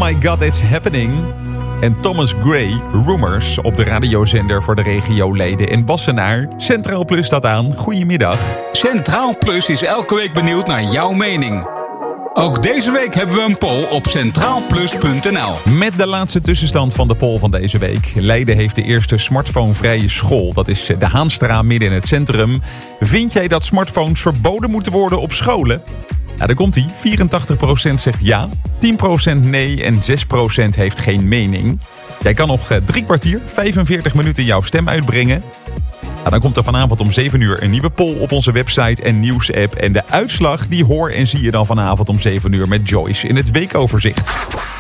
My God, It's Happening. En Thomas Gray, Rumors, op de radiozender voor de regio Leiden en Wassenaar. Centraal Plus staat aan. Goedemiddag. Centraal Plus is elke week benieuwd naar jouw mening. Ook deze week hebben we een poll op centraalplus.nl. Met de laatste tussenstand van de poll van deze week. Leiden heeft de eerste smartphonevrije school. Dat is de Haanstra midden in het centrum. Vind jij dat smartphones verboden moeten worden op scholen? Nou, daar komt-ie. 84% zegt ja, 10% nee en 6% heeft geen mening. Jij kan nog 3 kwartier, 45 minuten jouw stem uitbrengen. Nou, dan komt er vanavond om 7 uur een nieuwe poll op onze website en nieuwsapp. En de uitslag die hoor en zie je dan vanavond om 7 uur met Joyce in het weekoverzicht.